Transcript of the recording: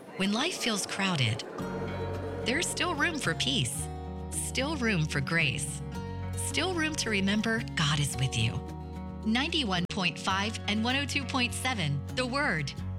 When life feels crowded, there's still room for peace, still room for grace, still room to remember God is with you. 91.5 and 102.7, The Word.